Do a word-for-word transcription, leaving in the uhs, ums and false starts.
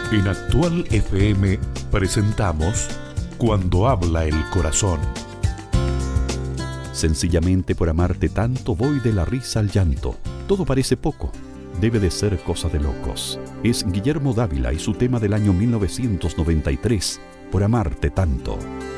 En Actual F M presentamos Cuando habla el corazón. Sencillamente por amarte tanto voy de la risa al llanto. Todo parece poco, debe de ser cosa de locos. Es Guillermo Dávila y su tema del año mil novecientos noventa y tres, Por amarte tanto.